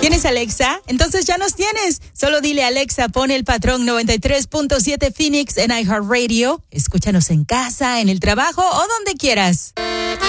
¿Tienes Alexa? Entonces ya nos tienes. Solo dile a Alexa, pone el patrón 93.7 Phoenix en iHeartRadio. Escúchanos en casa, en el trabajo o donde quieras.